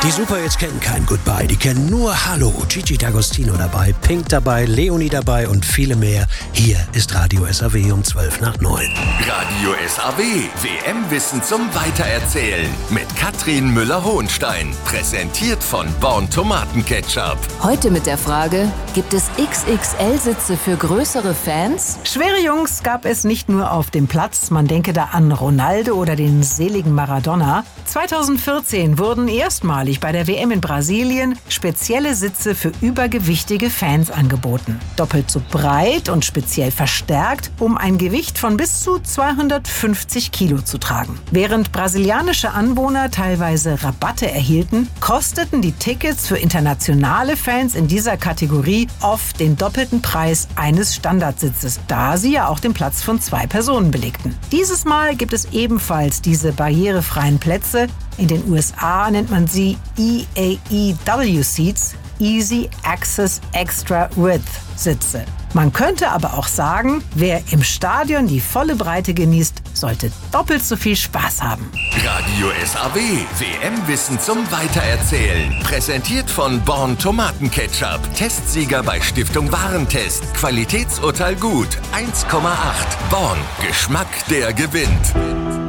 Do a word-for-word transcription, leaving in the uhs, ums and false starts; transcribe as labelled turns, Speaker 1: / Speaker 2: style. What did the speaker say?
Speaker 1: Die Superhits kennen kein Goodbye, die kennen nur Hallo. Gigi D'Agostino dabei, Pink dabei, Leonie dabei und viele mehr. Hier ist Radio S A W um zwölf nach neun.
Speaker 2: Radio S A W, W M-Wissen zum Weitererzählen. Mit Katrin Müller-Hohenstein. Präsentiert von Born Tomatenketchup.
Speaker 3: Heute mit der Frage, gibt es X X L-Sitze für größere Fans?
Speaker 4: Schwere Jungs gab es nicht nur auf dem Platz. Man denke da an Ronaldo oder den seligen Maradona. zweitausendvierzehn wurden erstmalig bei der W M in Brasilien spezielle Sitze für übergewichtige Fans angeboten. Doppelt so breit und speziell verstärkt, um ein Gewicht von bis zu zweihundertfünfzig Kilo zu tragen. Während brasilianische Anwohner teilweise Rabatte erhielten, kosteten die Tickets für internationale Fans in dieser Kategorie oft den doppelten Preis eines Standardsitzes, da sie ja auch den Platz von zwei Personen belegten. Dieses Mal gibt es ebenfalls diese barrierefreien Plätze. In den U S A nennt man sie E A E W-Seats, Easy Access Extra Width Sitze. Man könnte aber auch sagen, wer im Stadion die volle Breite genießt, sollte doppelt so viel Spaß haben.
Speaker 2: Radio S A W, W M-Wissen zum Weitererzählen. Präsentiert von Born Tomatenketchup. Testsieger bei Stiftung Warentest. Qualitätsurteil gut. eins Komma acht. Born. Geschmack, der gewinnt.